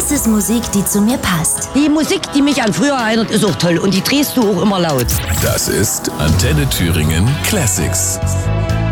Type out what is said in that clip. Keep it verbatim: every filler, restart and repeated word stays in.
Das ist Musik, die zu mir passt. Die Musik, die mich an früher erinnert, ist auch toll und die drehst du auch immer laut. Das ist Antenne Thüringen Classics.